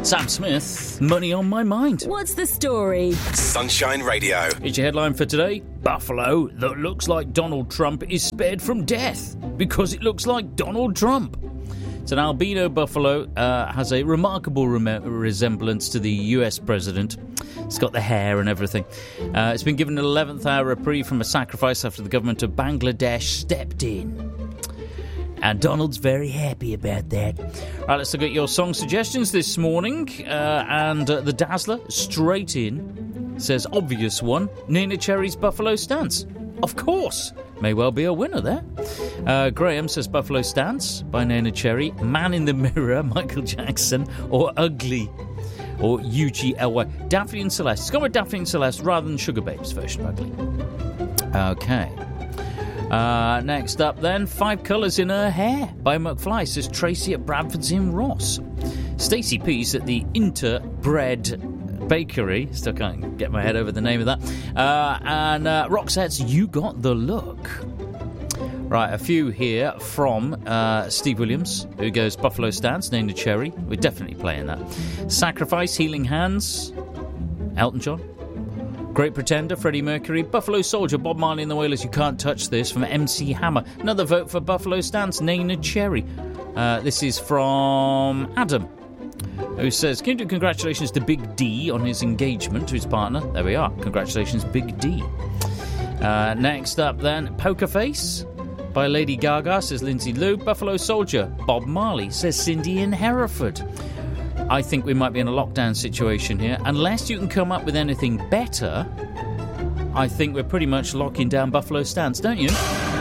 Sam Smith, Money on My Mind. What's the story? Sunshine Radio. Here's your headline for today. Buffalo that looks like Donald Trump is spared from death because it looks like Donald Trump. It's an albino buffalo, has a remarkable resemblance to the US president. It's got the hair and everything. It's been given an 11th hour reprieve from a sacrifice after the government of Bangladesh stepped in. And Donald's very happy about that. Right, let's look at your song suggestions this morning. The Dazzler, straight in, says obvious one, Nina Cherry's Buffalo Stance. Of course. May well be a winner there. Graham says Buffalo Stance by Nina Cherry. Man in the Mirror, Michael Jackson. Or Ugly. Or UGLY. Daphne and Celeste. It's gone with Daphne and Celeste rather than Sugar Babes version of Ugly. Okay. Next up then, Five Colours in Her Hair by McFly, says Tracy at Bradford's in Ross. Stacey Peace at the Interbread Bakery, still can't get my head over the name of that. Roxette's You Got the Look. Right, a few here from Steve Williams, who goes Buffalo Stance, Nina Cherry. We're definitely playing that. Sacrifice, Healing Hands, Elton John. Great Pretender, Freddie Mercury. Buffalo Soldier, Bob Marley and the Wailers, You Can't Touch This, from MC Hammer. Another vote for Buffalo Stance, Nina Cherry. This is from Adam, who says, can you do congratulations to Big D on his engagement to his partner? There we are. Congratulations, Big D. Next up then, Poker Face by Lady Gaga, says Lindsay Lou. Buffalo Soldier, Bob Marley, says Cindy in Hereford. I think we might be in a lockdown situation here. Unless you can come up with anything better, I think we're pretty much locking down Buffalo Stance, don't you?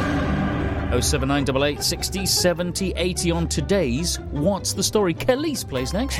07988 60 70 80 on today's What's the Story? Khalees plays next.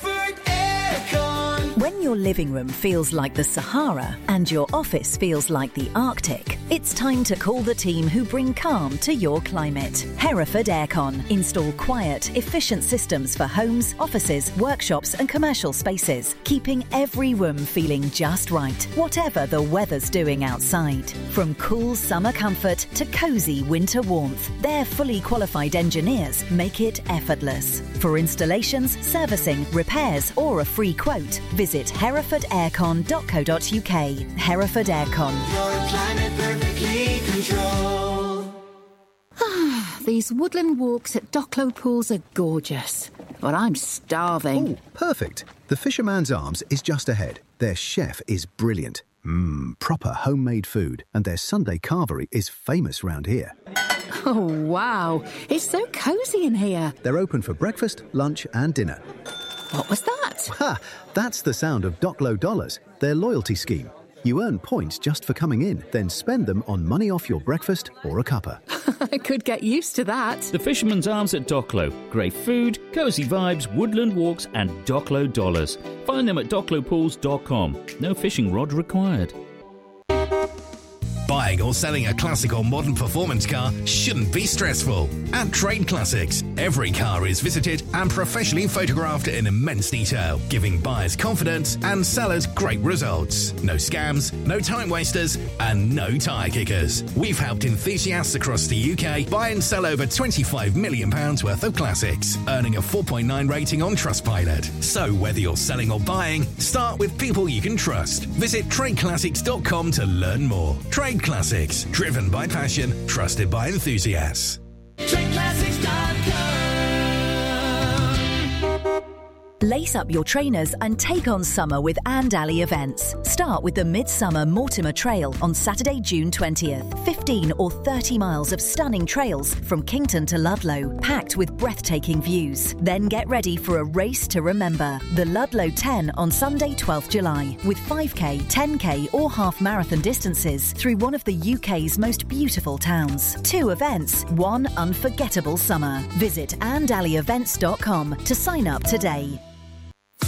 When your living room feels like the Sahara and your office feels like the Arctic, it's time to call the team who bring calm to your climate. Hereford Aircon. Install quiet, efficient systems for homes, offices, workshops and commercial spaces, keeping every room feeling just right, whatever the weather's doing outside. From cool summer comfort to cosy winter warmth, their fully qualified engineers make it effortless. For installations, servicing, repairs or a free quote, visit herefordaircon.co.uk. Hereford Aircon. Your climate perfectly controlled. These woodland walks at Docklow Pools are gorgeous, but I'm starving. Oh, perfect. The Fisherman's Arms is just ahead. Their chef is brilliant. Proper homemade food, and their Sunday carvery is famous round here. Oh, wow. It's so cosy in here. They're open for breakfast, lunch and dinner. What was that? Ha! That's the sound of Docklow Dollars, their loyalty scheme. You earn points just for coming in, then spend them on money off your breakfast or a cuppa. I could get used to that. The Fisherman's Arms at Docklow. Great food, cosy vibes, woodland walks and Docklow Dollars. Find them at docklowpools.com. No fishing rod required. Buying or selling a classic or modern performance car shouldn't be stressful. At Trade Classics, every car is visited and professionally photographed in immense detail, giving buyers confidence and sellers great results. No scams, no time wasters, and no tyre kickers. We've helped enthusiasts across the UK buy and sell over £25 million worth of classics, earning a 4.9 rating on Trustpilot. So whether you're selling or buying, start with people you can trust. Visit tradeclassics.com to learn more. Trade Classics, driven by passion, trusted by enthusiasts. Lace up your trainers and take on summer with Alley events. Start with the Midsummer Mortimer Trail on Saturday, June 20th. 15 or 30 miles of stunning trails from Kington to Ludlow, packed with breathtaking views. Then get ready for a race to remember. The Ludlow 10 on Sunday, 12th July, with 5k, 10k or half marathon distances through one of the UK's most beautiful towns. 2 events, 1 unforgettable summer. Visit andalleyevents.com to sign up today.